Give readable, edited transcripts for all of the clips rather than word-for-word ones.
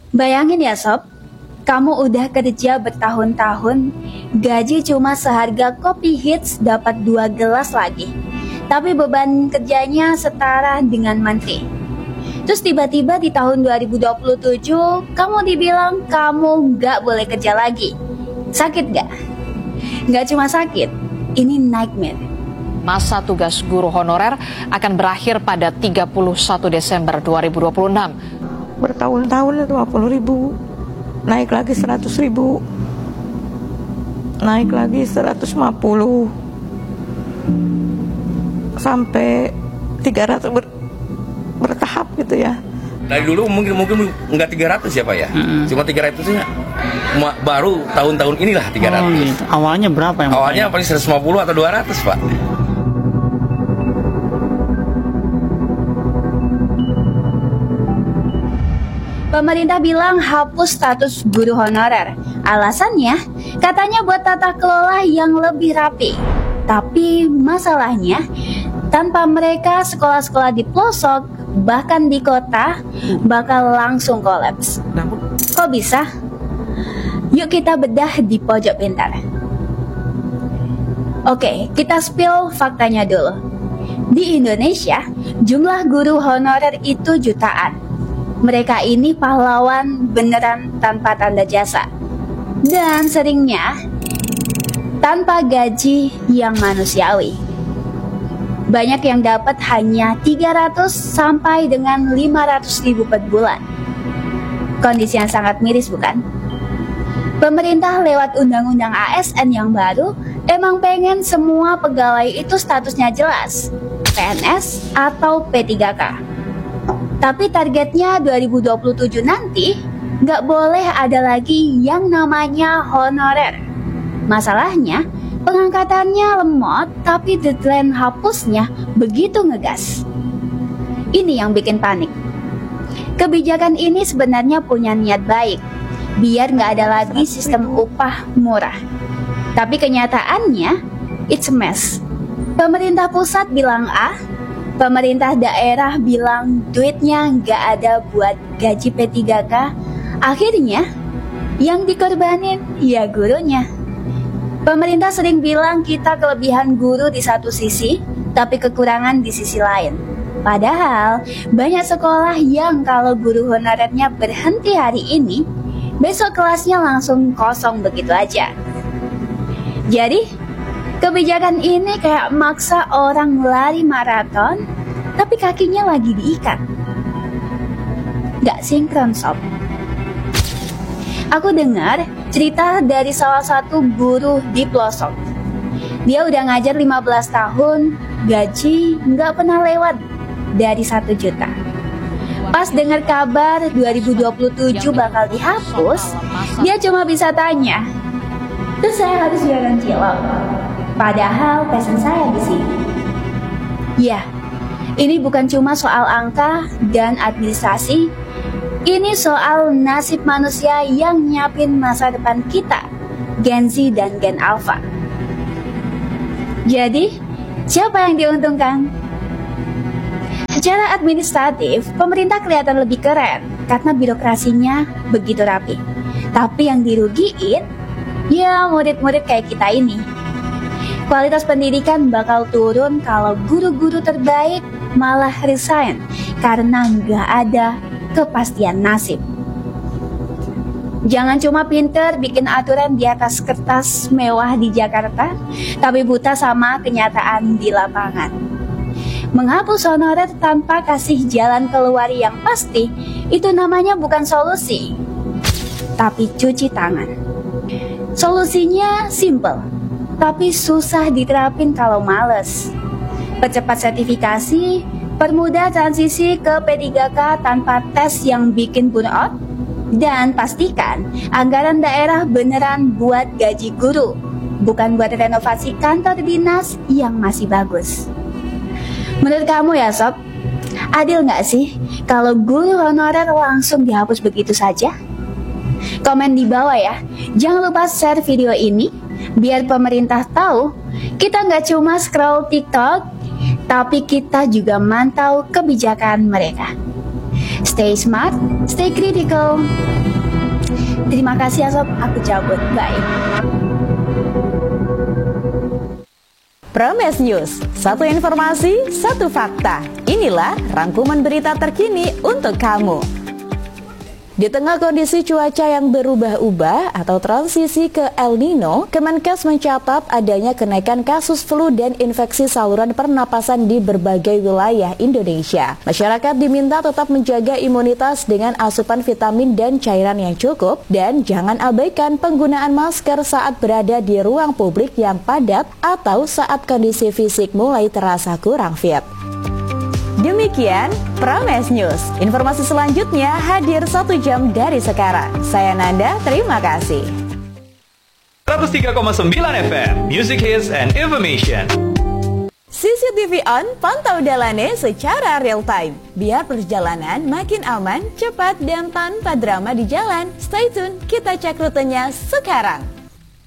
Bayangin ya sob, kamu udah kerja bertahun-tahun, gaji cuma seharga kopi hits dapat 2 gelas lagi. Tapi beban kerjanya setara dengan menteri. Terus tiba-tiba di tahun 2027, kamu dibilang kamu gak boleh kerja lagi. Sakit gak? Gak cuma sakit, ini nightmare. Masa tugas guru honorer akan berakhir pada 31 Desember 2026. Bertahun-tahun 20.000, naik lagi 100.000, naik lagi 150, sampai 300 bertahap gitu ya. Dari dulu mungkin nggak 300 ya Pak ya, cuma 300-nya baru tahun-tahun inilah 300. Oh, gitu. Awalnya berapa yang? Awalnya paling 150 atau 200 Pak. Pemerintah bilang hapus status guru honorer. Alasannya, katanya buat tata kelola yang lebih rapi. Tapi masalahnya, tanpa mereka sekolah-sekolah di pelosok, bahkan di kota, bakal langsung kolaps. Kok bisa? Yuk kita bedah di pojok pintar. Oke, kita spill faktanya dulu. Di Indonesia, jumlah guru honorer itu jutaan. Mereka ini pahlawan beneran tanpa tanda jasa. Dan seringnya tanpa gaji yang manusiawi. Banyak yang dapat hanya 300 sampai dengan 500 ribu per bulan. Kondisi yang sangat miris bukan? Pemerintah lewat undang-undang ASN yang baru emang pengen semua pegawai itu statusnya jelas, PNS atau P3K. Tapi targetnya 2027 nanti nggak boleh ada lagi yang namanya honorer. Masalahnya, pengangkatannya lemot tapi deadline hapusnya begitu ngegas. Ini yang bikin panik. Kebijakan ini sebenarnya punya niat baik, biar nggak ada lagi sistem upah murah. Tapi kenyataannya, it's a mess. Pemerintah pusat bilang A, pemerintah daerah bilang duitnya nggak ada buat gaji P3K. Akhirnya, yang dikorbanin ya gurunya. Pemerintah sering bilang kita kelebihan guru di satu sisi, tapi kekurangan di sisi lain. Padahal, banyak sekolah yang kalau guru honorernya berhenti hari ini, besok kelasnya langsung kosong begitu aja. Jadi, kebijakan ini kayak maksa orang lari maraton, tapi kakinya lagi diikat. Gak sinkron sob. Aku dengar cerita dari salah satu guru di pelosok. Dia udah ngajar 15 tahun, gaji gak pernah lewat dari 1 juta. Pas dengar kabar 2027 bakal dihapus, dia cuma bisa tanya, terus saya harus jualan cilok. Padahal passion saya di sini. Ya, ini bukan cuma soal angka dan administrasi, ini soal nasib manusia yang nyiapin masa depan kita, Gen Z dan Gen Alpha. Jadi, siapa yang diuntungkan? Secara administratif, pemerintah kelihatan lebih keren karena birokrasinya begitu rapi. Tapi yang dirugiin, ya murid-murid kayak kita ini. Kualitas pendidikan bakal turun kalau guru-guru terbaik malah resign karena nggak ada kepastian nasib. Jangan cuma pinter bikin aturan di atas kertas mewah di Jakarta, tapi buta sama kenyataan di lapangan. Menghapus honorer tanpa kasih jalan keluar yang pasti, itu namanya bukan solusi, tapi cuci tangan. Solusinya simple, tapi susah diterapin kalau males. Percepat sertifikasi, permudah transisi ke P3K tanpa tes yang bikin burnout, dan pastikan anggaran daerah beneran buat gaji guru, bukan buat renovasi kantor dinas yang masih bagus. Menurut kamu ya sob, adil nggak sih kalau guru honorer langsung dihapus begitu saja? Komen di bawah ya. Jangan lupa share video ini biar pemerintah tahu kita nggak cuma scroll TikTok, tapi kita juga mantau kebijakan mereka. Stay smart, stay critical. Terima kasih ya sob, aku cabut. Bye. Prames News, satu informasi, satu fakta. Inilah rangkuman berita terkini untuk kamu. Di tengah kondisi cuaca yang berubah-ubah atau transisi ke El Nino, Kemenkes mencatat adanya kenaikan kasus flu dan infeksi saluran pernapasan di berbagai wilayah Indonesia. Masyarakat diminta tetap menjaga imunitas dengan asupan vitamin dan cairan yang cukup dan jangan abaikan penggunaan masker saat berada di ruang publik yang padat atau saat kondisi fisik mulai terasa kurang fit. Demikian Prames News. Informasi selanjutnya hadir 1 jam dari sekarang. Saya Nanda, terima kasih. 103,9 FM, Music Hits and Information. CCTV on, pantau Dalane secara real time. Biar perjalanan makin aman, cepat, dan tanpa drama di jalan. Stay tune, kita cek rutenya sekarang.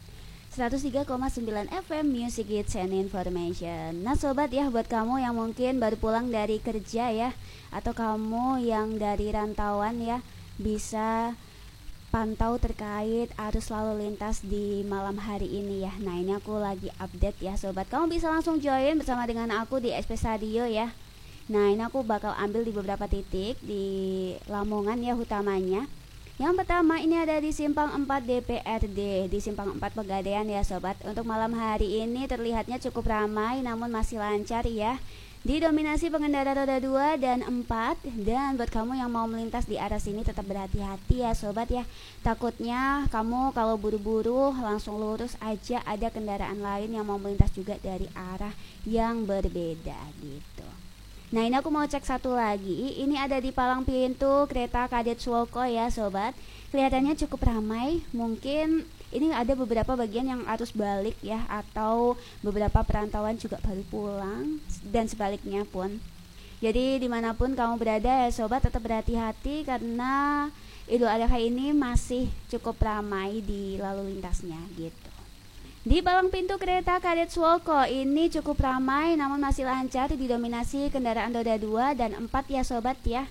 103,9 FM Music Hits and Information. Nah sobat ya, buat kamu yang mungkin baru pulang dari kerja ya, atau kamu yang dari rantauan ya, bisa pantau terkait arus lalu lintas di malam hari ini ya. Nah ini aku lagi update ya sobat. Kamu bisa langsung join bersama dengan aku di SP Radio ya. Nah ini aku bakal ambil di beberapa titik di Lamongan ya utamanya. Yang pertama ini ada di Simpang 4 DPRD, di Simpang 4 Pegadaian ya sobat. Untuk malam hari ini terlihatnya cukup ramai namun masih lancar ya. Didominasi pengendara roda 2 dan 4. Dan buat kamu yang mau melintas di arah sini tetap berhati-hati ya sobat ya. Takutnya kamu kalau buru-buru langsung lurus aja ada kendaraan lain yang mau melintas juga dari arah yang berbeda gitu. Nah ini aku mau cek satu lagi. Ini ada di palang pintu kereta Kadet Swolko ya sobat. Kelihatannya cukup ramai. Mungkin ini ada beberapa bagian yang arus balik ya, atau beberapa perantauan juga baru pulang, dan sebaliknya pun. Jadi dimanapun kamu berada ya sobat, tetap berhati-hati karena Idul Adha ini masih cukup ramai di lalu lintasnya gitu. Di palang pintu kereta Kadet Swolko ini cukup ramai namun masih lancar, didominasi kendaraan roda 2 dan 4 ya sobat ya.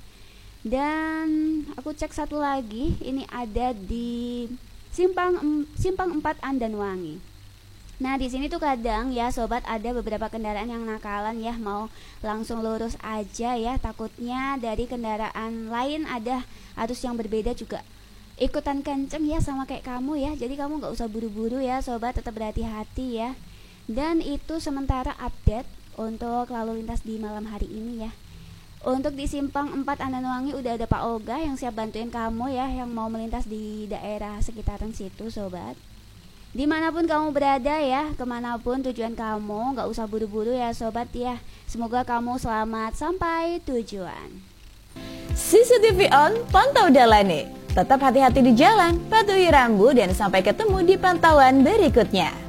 Dan aku cek satu lagi, ini ada di Simpang 4 Andanwangi. Nah di sini tuh kadang ya sobat ada beberapa kendaraan yang nakalan ya, mau langsung lurus aja ya, takutnya dari kendaraan lain ada arus yang berbeda juga ikutan kenceng ya sama kayak kamu ya. Jadi kamu gak usah buru-buru ya sobat, tetap berhati-hati ya. Dan itu sementara update untuk lalu lintas di malam hari ini ya. Untuk di Simpang 4 Andanwangi udah ada Pak Oga yang siap bantuin kamu ya, yang mau melintas di daerah sekitaran situ sobat. Dimanapun kamu berada ya, kemanapun tujuan kamu, gak usah buru-buru ya sobat ya. Semoga kamu selamat sampai tujuan. CCTV on, pantau Dalane. Tetap hati-hati di jalan, patuhi rambu, dan sampai ketemu di pantauan berikutnya.